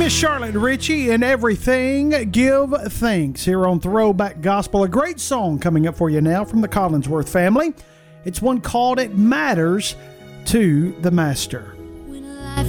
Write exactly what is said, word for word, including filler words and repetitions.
Miss Charlotte Ritchie and Everything Give Thanks here on Throwback Gospel. A great song coming up for you now from the Collinsworth family. It's one called It Matters to the Master.